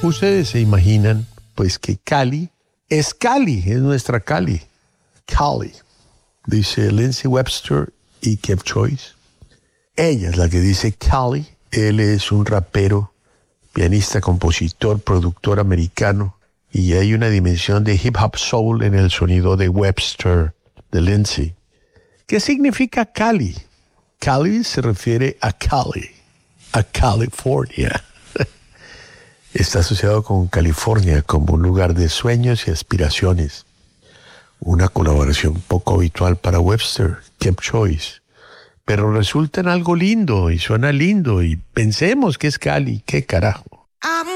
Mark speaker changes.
Speaker 1: Ustedes se imaginan, pues, que Cali, es nuestra Cali. Cali, dice Lindsay Webster y Kev Choice. Ella es la que dice Cali. Él es un rapero, pianista, compositor, productor americano. Y hay una dimensión de hip hop soul en el sonido de Webster, de Lindsay. ¿Qué significa Cali? Cali se refiere a Cali, a California. Está asociado con California como un lugar de sueños y aspiraciones. Una colaboración poco habitual para Webster, Kev Choice. Pero resulta en algo lindo y suena lindo y pensemos que es Cali, qué carajo.